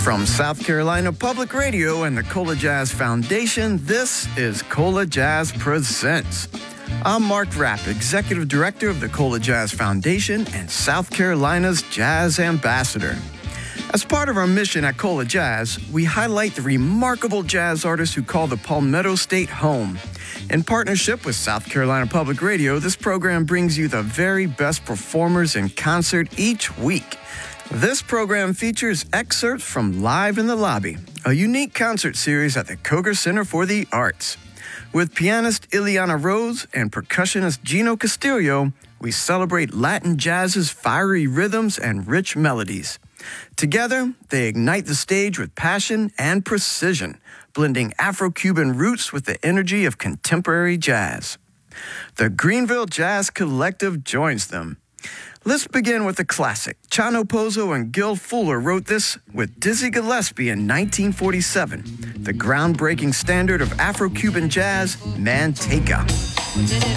From South Carolina Public Radio and the Cola Jazz Foundation, this is Cola Jazz Presents. I'm Mark Rapp, Executive Director of the Cola Jazz Foundation and South Carolina's Jazz Ambassador. As part of our mission at Cola Jazz, we highlight the remarkable jazz artists who call the Palmetto State home. In partnership with South Carolina Public Radio, this program brings you the very best performers in concert each week. This program features excerpts from Live in the Lobby, a unique concert series at the Coger Center for the Arts. With pianist Ileana Rose and percussionist Gino Castillo, we celebrate Latin jazz's fiery rhythms and rich melodies. Together, they ignite the stage with passion and precision, blending Afro-Cuban roots with the energy of contemporary jazz. The Greenville Jazz Collective joins them. Let's begin with a classic. Chano Pozo and Gil Fuller wrote this with Dizzy Gillespie in 1947, the groundbreaking standard of Afro-Cuban jazz, Manteca.